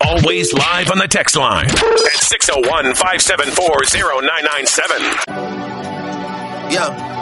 Always live on the text line at 601-574-0997. Yeah.